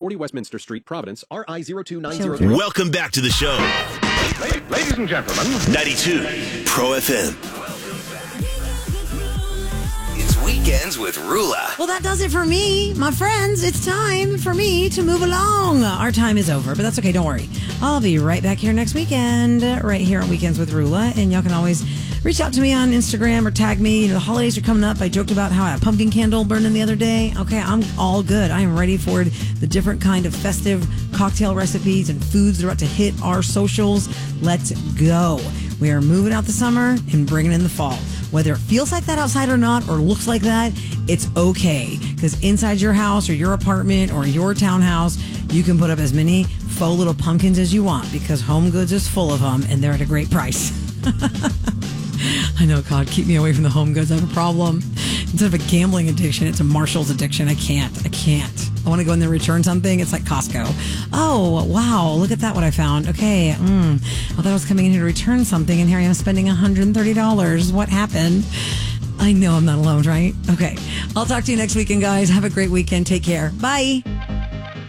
40 Westminster Street, Providence, RI-02903. Welcome back to the show. Ladies and gentlemen, 92 Pro FM. It's Weekends with Rula. Well, that does it for me. My friends, it's time for me to move along. Our time is over, but that's okay. Don't worry. I'll be right back here next weekend, right here on Weekends with Rula. And y'all can always reach out to me on Instagram or tag me. You know, the holidays are coming up. I joked about how I had a pumpkin candle burning the other day. Okay, I'm all good. I am ready for the different kind of festive cocktail recipes and foods that are about to hit our socials. Let's go. We are moving out the summer and bringing in the fall. Whether it feels like that outside or not, or looks like that, it's okay. Because inside your house or your apartment or your townhouse, you can put up as many faux little pumpkins as you want because Home Goods is full of them and they're at a great price. I know, God, keep me away from the Home Goods. I have a problem. Instead of a gambling addiction, it's a Marshall's addiction. I can't. I want to go in there and return something. It's like Costco. Oh, wow. Look at that, what I found. Okay. I thought I was coming in here to return something, and here I am spending $130. What happened? I know I'm not alone, right? Okay. I'll talk to you next weekend, guys. Have a great weekend. Take care. Bye.